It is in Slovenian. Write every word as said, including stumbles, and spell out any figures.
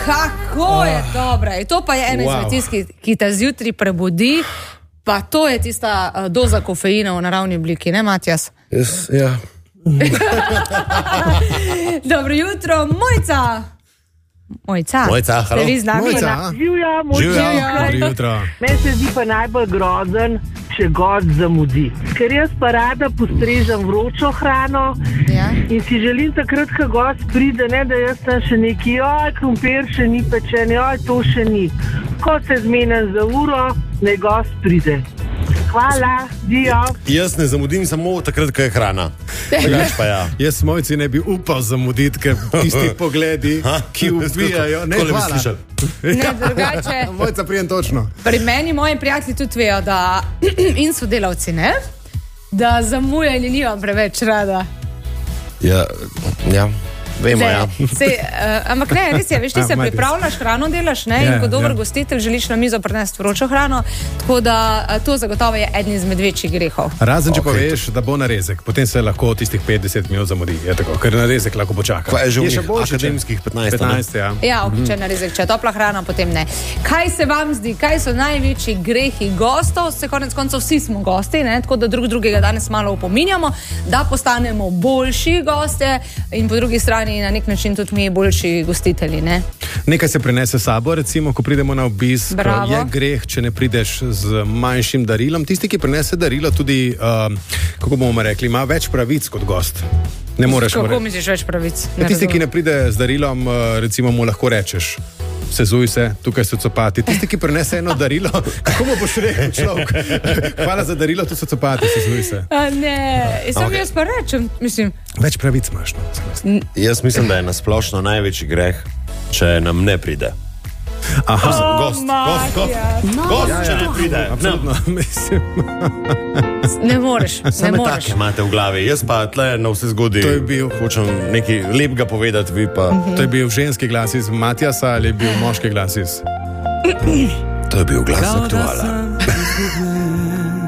Kako je dobro. To pa je ena wow. izmed tistih, ki te zjutraj prebudi, pa to je tista uh, doza kofeina v naravni obliki, ne, Matjas? Yes, ja. Dobro jutro, Mojca. Mojca. Mojca, halo. Ste vi z nami? Mojca. Živja, Živja. Dobro jutro. Meni se zdi pa najbolj grozen, če gost zamudi. Ker jaz pa rada postrežem vročo hrano Ja. in si želim takrat, ko gost pride, ne da jaz tam še neki, oj, krompir še ni pečen, oj, to še ni. Ko se zmenim za uro, naj gost pride. Hvala, dio. Jaz ne zamudim samo takrat, ko je hrana. Drugač pa ja. Jaz Mojci ne bi upal zamuditi, ker tisti pogledi, ki ubijajo. Ne, Takole bi hvala. slišal. Ne, drugače. Mojca, prijem točno. Pri meni moji prijatelji tudi vejo, da in sodelavci, ne? Da zamujanje nimam preveč rada. Ja, ja. Vemo, ja. Se, uh, ampak ne, res je, veš, ti A, se Matjas. pripravljaš, hrano delaš, ne, Ja, in kot dober ja. gostitelj želiš na mizo prinesti vročo hrano, tako da uh, to zagotovo je eden izmed večjih grehov. Razen, če Ok. poveš, da bo narezek, potem se lahko tistih petdeset minut zamudi. Je tako, ker narezek lahko počaka. Pa je že v še njih boljše, če- akademskih petnajst, ne? petnajst, ja. Ja, ok, če narezek, če je topla hrana, potem ne. Kaj se vam zdi, kaj so največji grehi gostov? Se konec koncev vsi smo gosti, ne? Tako da drug drugega danes malo opominjamo, da postanemo boljši gostje in po drugi strani na nek način tudi mi boljši gostitelji, ne? Nekaj se prenese sabo, recimo, ko pridemo na obisk. Bravo. Je greh, če ne prideš z manjšim darilom. Tisti, ki prenese darilo, tudi, uh, kako bomo rekli, ima več pravic kot gost. Ne moreš mu Kako reči. misliš več pravic? Ja, tisti, ki ne pride z darilom, uh, recimo, mu lahko rečeš: sezuj se, tukaj so copati. Tisti, ki prenese eno darilo, kako mu boš rekel, človek? Hvala za darilo, tu so copati, sezuj se. A ne, sem Ok. jaz pa rečem, mislim, Več pravic imaš. No. Jaz mislim, da je nasplošno največji greh, če nam ne pride. Aha, Gost, gost, gost, gost, če ne pride. absolutno. Mislim, ne moreš, ne Same moreš. take imate v glavi. Jaz pa tle na vse zgodi. To je bil- Hočem nekaj lepega povedati, vi pa. to je bil ženski glas iz Matjasa ali je bil moški glas iz... To je bil glas aktuala.